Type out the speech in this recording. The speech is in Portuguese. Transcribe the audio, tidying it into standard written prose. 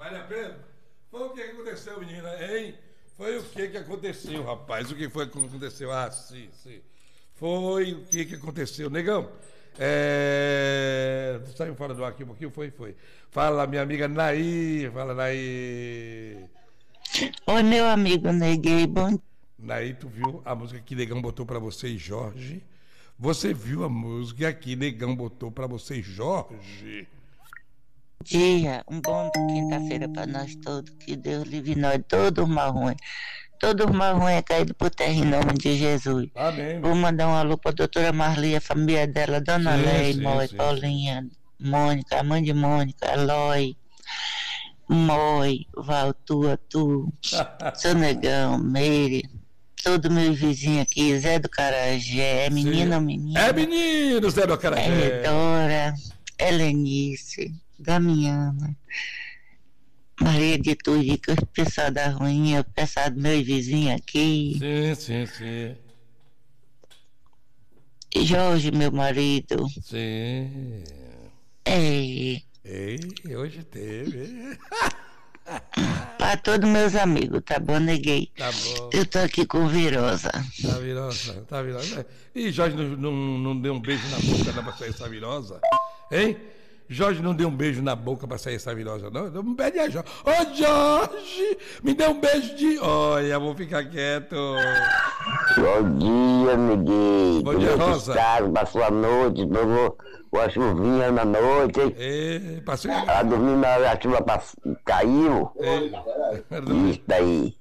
Vale a pena? Foi o que aconteceu, menina, hein? Foi o que aconteceu, rapaz? O que foi que aconteceu? Ah, sim, sim. Foi o que aconteceu. Negão, saiu fora do ar aqui um pouquinho? Foi. Fala, minha amiga Naí. Fala, Naí. Oi, meu amigo Neguei, bom Naí, tu viu a música que Negão botou pra você e Jorge? Você viu a música que Negão botou pra você e Jorge? dia, um bom quinta-feira para nós todos, que Deus livre nós, todo mal ruim é caído por terra em nome de Jesus. Amém, Vou meu. mandar um alô para a doutora Marli, a família dela, Dona Sim, Leia, sim, Moi, sim, sim. Paulinha, Mônica, a mãe de Mônica, Eloy, Moi, Val, tu, seu Negão, Meire, todo meu vizinho aqui, Zé do Carajé, é menino Sim. ou É menina? menino, Zé do É Acarajé. Dora, Helenice, Damiana, Maria de Turica, o pessoal da ruinha, o pessoal do meu vizinho aqui, Sim, sim, sim. Jorge, meu marido, Sim. é, Ei, hoje teve. para todos meus amigos, tá bom, neguei? Tá bom. Eu tô aqui com virosa. Tá virosa, tá virosa. E Jorge não deu um beijo na boca não, pra sair essa virosa? Hein? Jorge não deu um beijo na boca pra sair essa virosa, não? Não pede a Jorge. Ô, Jorge, me dê um beijo de... Olha, vou ficar quieto. Bom dia, Miguel. Bom Como dia, é que Rosa. está? Passou a noite, pegou uma chuvinha na noite, hein? Passei... Ela dormiu na hora que a chuva caiu. Dormi. Isso daí.